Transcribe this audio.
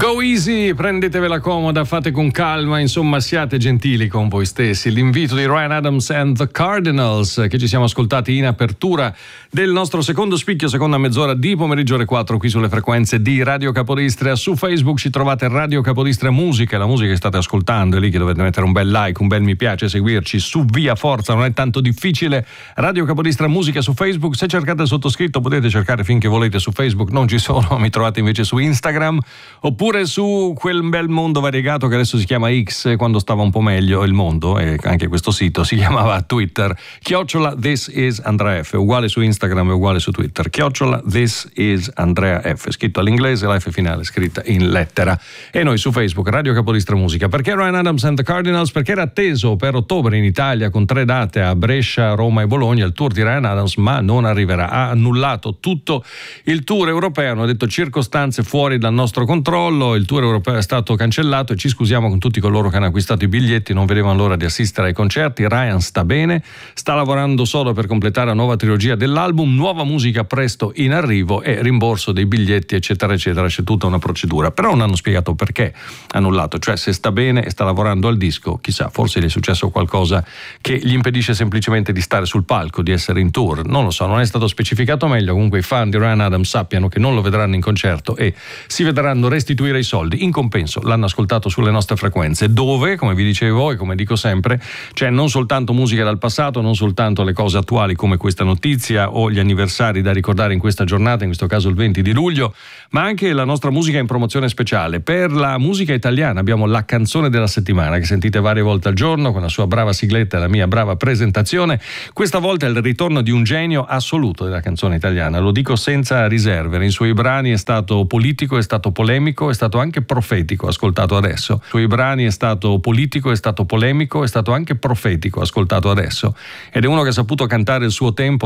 Go easy, prendetevela comoda, fate con calma, insomma siate gentili con voi stessi. L'invito di Ryan Adams and the Cardinals, che ci siamo ascoltati in apertura del nostro secondo spicchio, seconda mezz'ora di pomeriggio ore 4 qui sulle frequenze di Radio Capodistria. Su Facebook ci trovate Radio Capodistria Musica, la musica che state ascoltando è lì che dovete mettere un bel like, un bel mi piace, seguirci su Via Forza, non è tanto difficile. Radio Capodistria Musica su Facebook, se cercate il sottoscritto potete cercare finché volete su Facebook, non ci sono, mi trovate invece su Instagram oppure su quel bel mondo variegato che adesso si chiama X, quando stava un po' meglio il mondo, e anche questo sito si chiamava Twitter, @ThisIsAndreaF, uguale su Instagram e uguale su Twitter, @ThisIsAndreaF, scritto all'inglese, la F finale scritta in lettera. E noi su Facebook Radio Capodistria Musica. Perché Ryan Adams and the Cardinals? Perché era atteso per ottobre in Italia con 3 date a Brescia, Roma e Bologna il tour di Ryan Adams, ma non arriverà, ha annullato tutto il tour europeo, hanno detto circostanze fuori dal nostro controllo. Il tour europeo è stato cancellato e ci scusiamo con tutti coloro che hanno acquistato i biglietti, non vedevano l'ora di assistere ai concerti. Ryan sta bene, sta lavorando solo per completare la nuova trilogia dell'album, nuova musica presto in arrivo e rimborso dei biglietti eccetera eccetera, c'è tutta una procedura, però non hanno spiegato perché annullato, cioè se sta bene e sta lavorando al disco, chissà, forse gli è successo qualcosa che gli impedisce semplicemente di stare sul palco, di essere in tour, non lo so, non è stato specificato meglio. Comunque i fan di Ryan Adams sappiano che non lo vedranno in concerto e si vedranno restituire i soldi. In compenso l'hanno ascoltato sulle nostre frequenze, dove, come vi dicevo e come dico sempre, c'è non soltanto musica dal passato, non soltanto le cose attuali come questa notizia o gli anniversari da ricordare in questa giornata, in questo caso il 20 di luglio, ma anche la nostra musica in promozione speciale. Per la musica italiana abbiamo la canzone della settimana che sentite varie volte al giorno con la sua brava sigletta e la mia brava presentazione. Questa volta è il ritorno di un genio assoluto della canzone italiana, lo dico senza riserve. Nei suoi brani è stato politico, è stato polemico, è stato anche profetico, ascoltato adesso. Nei suoi brani è stato politico, è stato polemico, è stato anche profetico, ascoltato adesso. Ed è uno che ha saputo cantare il suo tempo